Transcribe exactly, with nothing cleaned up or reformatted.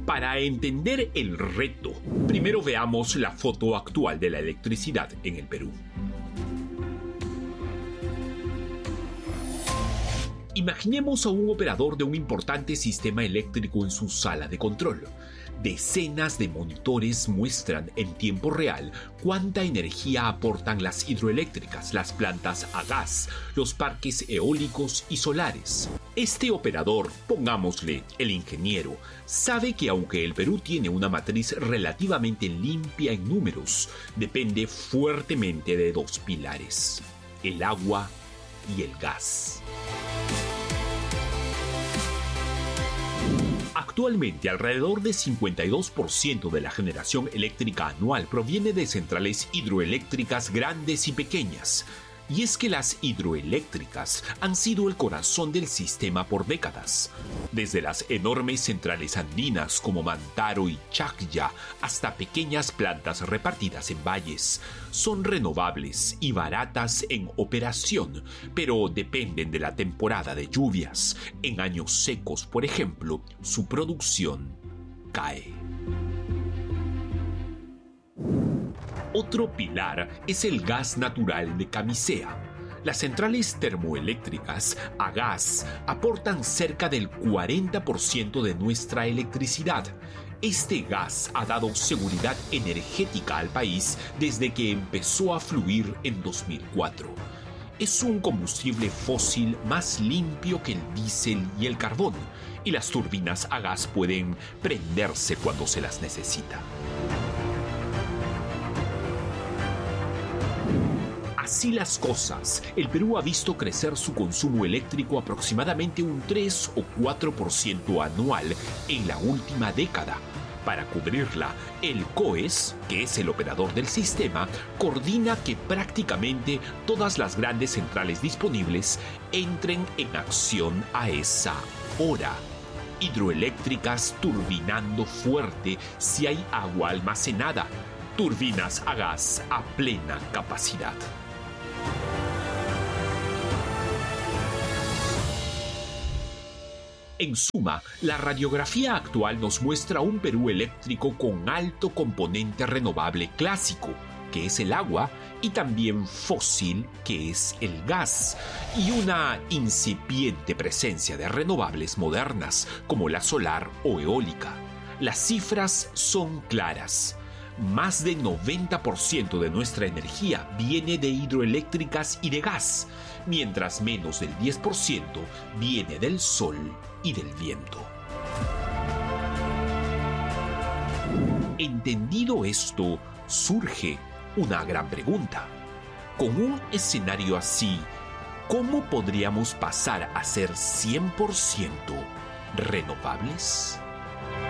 Para entender el reto, primero veamos la foto actual de la electricidad en el Perú. Imaginemos a un operador de un importante sistema eléctrico en su sala de control. Decenas de monitores muestran en tiempo real cuánta energía aportan las hidroeléctricas, las plantas a gas, los parques eólicos y solares. Este operador, pongámosle el ingeniero, sabe que aunque el Perú tiene una matriz relativamente limpia en números, depende fuertemente de dos pilares: el agua y el gas. Actualmente, alrededor del cincuenta y dos por ciento de la generación eléctrica anual proviene de centrales hidroeléctricas grandes y pequeñas. Y es que las hidroeléctricas han sido el corazón del sistema por décadas. Desde las enormes centrales andinas como Mantaro y Chacya hasta pequeñas plantas repartidas en valles. Son renovables y baratas en operación, pero dependen de la temporada de lluvias. En años secos, por ejemplo, su producción cae. Otro pilar es el gas natural de camisea. Las centrales termoeléctricas a gas aportan cerca del cuarenta por ciento de nuestra electricidad. Este gas ha dado seguridad energética al país desde que empezó a fluir en dos mil cuatro. Es un combustible fósil más limpio que el diésel y el carbón, y las turbinas a gas pueden prenderse cuando se las necesita. Así las cosas, el Perú ha visto crecer su consumo eléctrico aproximadamente un tres o cuatro por ciento anual en la última década. Para cubrirla, el COES, que es el operador del sistema, coordina que prácticamente todas las grandes centrales disponibles entren en acción a esa hora. Hidroeléctricas turbinando fuerte si hay agua almacenada. Turbinas a gas a plena capacidad. En suma, la radiografía actual nos muestra un Perú eléctrico con alto componente renovable clásico, que es el agua, y también fósil, que es el gas, y una incipiente presencia de renovables modernas, como la solar o eólica. Las cifras son claras. Más del noventa por ciento de nuestra energía viene de hidroeléctricas y de gas, mientras menos del diez por ciento viene del sol y del viento. Entendido esto, surge una gran pregunta. Con un escenario así, ¿cómo podríamos pasar a ser cien por ciento renovables?